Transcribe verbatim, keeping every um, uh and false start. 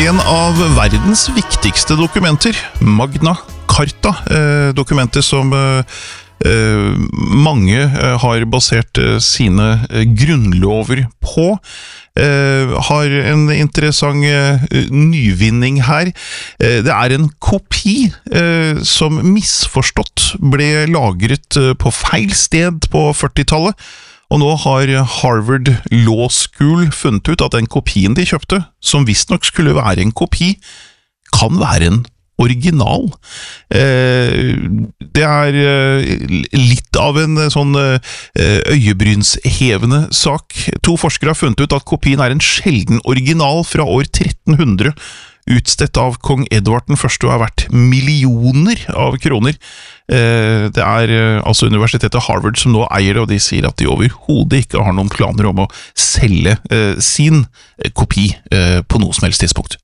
En av verdens viktigste dokumenter, Magna Carta, eh, dokumentet som eh, eh, mange eh, har basert eh, sine eh, grunnlover på, eh, har en interessant eh, nyvinning her. Eh, det er en kopi eh, som misforstått ble lagret eh, på feil sted på førtitallet, og nå har Harvard Law School funnet ut at den kopien de kjøpte, som visstnok skulle være en kopi, kan være en original. Eh, det er eh, litt av en sånn eh, øyebrynshevende sak. To forskere har funnet ut at kopien er en sjelden original fra år tretten hundre, utstedt av kong Edvard den første og har vært millioner av kroner. Eh, det er eh, altså universitetet Harvard som nå eier det, og de sier at de overhodet ikke har noen planer om å selge eh, sin kopi eh, på noe som helst tidspunkt.